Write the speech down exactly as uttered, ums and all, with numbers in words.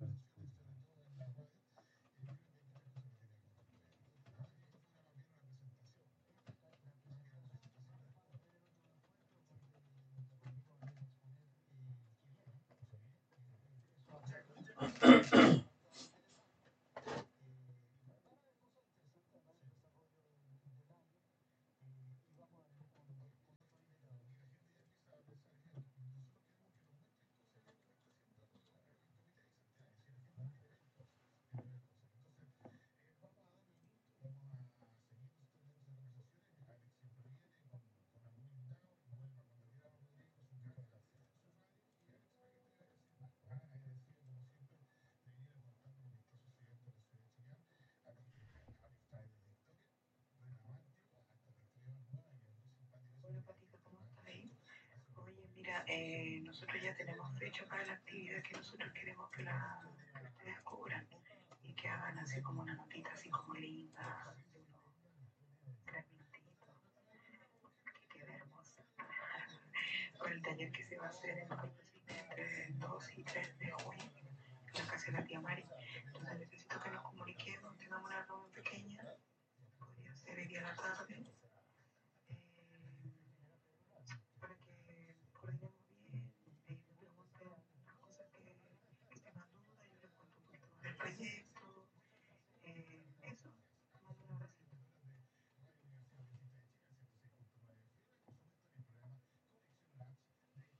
Hola Patita, ¿cómo estás ahí? Oye, mira, eh, nosotros ya tenemos fecha para la actividad que nosotros queremos que, la, que ustedes cubran y que hagan así como una notita así como linda, de unos tres minutitos, que quede hermosa. Por el taller que se va a hacer en entre el dos y tres de junio en la casa de la tía Mari. Entonces necesito que nos comuniquemos, tengamos una reunión pequeña, podría ser el día de la tarde,